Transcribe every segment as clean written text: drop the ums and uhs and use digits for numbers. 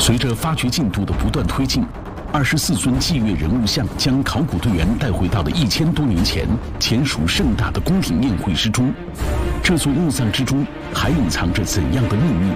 随着发掘进度的不断推进，24尊祭月人物像将考古队员带回到了1000多年前前蜀盛大的宫廷宴会之中。这座墓葬之中还隐藏着怎样的秘密？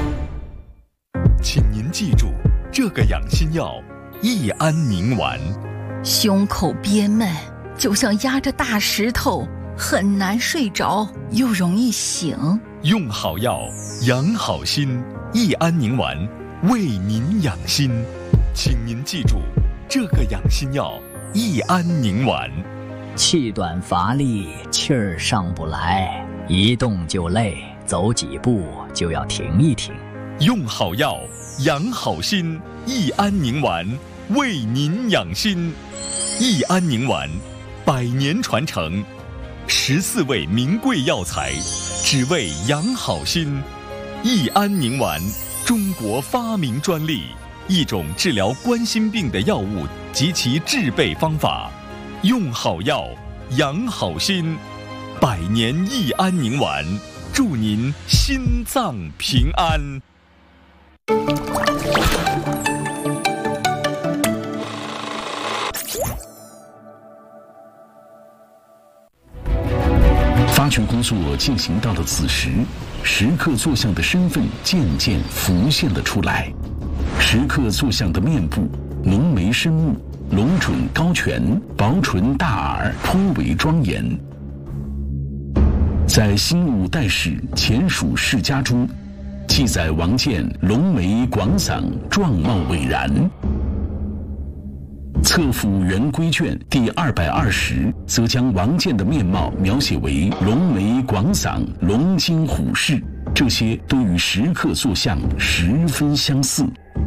请您记住，这个养心药益安宁丸。 胸口憋闷，就像压着大石头，很难睡着，又容易醒。 用好药，养好心，益安宁丸为您养心。请您记住，这个养心药益安宁丸。 气短乏力，气儿上不来，一动就累，走几步就要停一停。 用好药，养好心，益安宁丸为您养心。益安宁丸100年传承，14味名贵药材，只为养好心。益安宁丸，中国发明专利，一种治疗冠心病的药物及其制备方法。用好药，养好心，100年益安宁丸，祝您心脏平安。 发掘工作进行到了此时，石刻坐像的身份渐渐浮现了出来。石刻坐像的面部浓眉深目，龙准高颧，薄唇大耳，颇为庄严。在《新五代史前蜀世家》中记载王建龙眉广嗓，状貌伟然。册府元规卷第220则将王建的面貌描写为龙眉广嗓，龙精虎视，这些都与石刻坐像十分相似。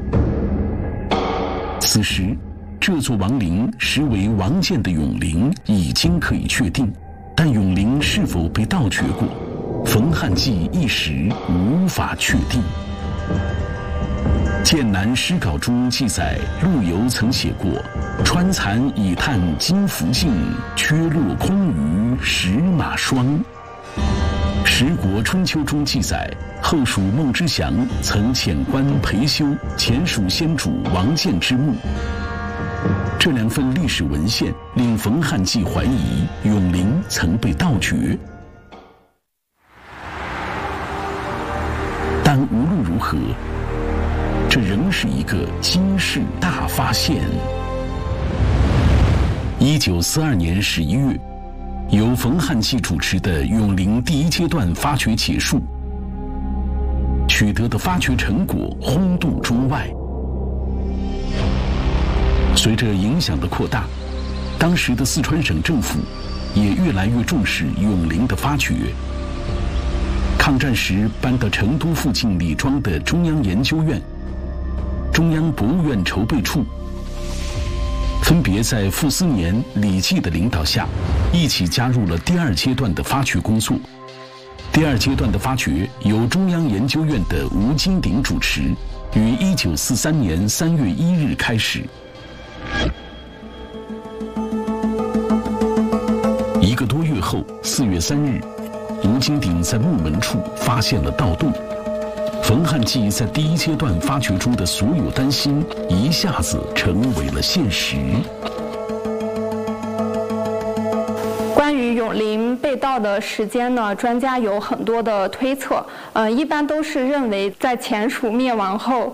此时，这座王陵实为王建的永陵已经可以确定，但永陵是否被盗掘过，冯汉纪一时无法确定。《剑南诗稿》中记载，陆游曾写过“川残以叹金福尽，缺落空余石马霜”。《十国春秋》中记载，后蜀孟知祥曾遣官裴修前蜀先主王建之墓。这2份历史文献令冯汉纪怀疑永陵曾被盗掘。但无论如何，这仍是一个惊世大发现。1942年11月，由冯汉纪主持的永陵第1阶段发掘结束，取得的发掘成果轰动中外。随着影响的扩大，当时的四川省政府也越来越重视永陵的发掘。抗战时搬到成都附近李庄的中央研究院、中央博物院筹备处，分别在傅斯年、李济的领导下，一起加入了第2阶段的发掘工作。第2阶段的发掘由中央研究院的吴金鼎主持，于1943年3月1日开始。1个多月后，4月3日，吴金鼎在墓门处发现了盗洞。冯汉纪在第1阶段发掘中的所有担心，一下子成为了现实。 关于永陵被盗的时间呢，专家有很多的推测，一般都是认为在前蜀灭亡后